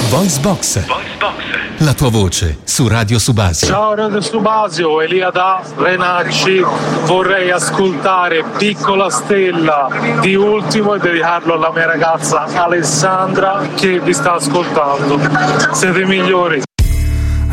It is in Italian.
Voice Box. La tua voce su Radio Subasio. Ciao Radio Subasio, Elia da Renacci. Vorrei ascoltare Piccola Stella di Ultimo e dedicarlo alla mia ragazza Alessandra che vi sta ascoltando. Siete i migliori.